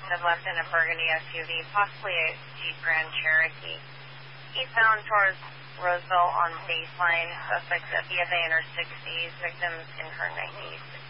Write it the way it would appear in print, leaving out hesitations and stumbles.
had left in a burgundy SUV, possibly a Jeep Grand Cherokee. Eastbound towards Roseville on Baseline. Suspects at BFA in her 60s, victims in her 90s.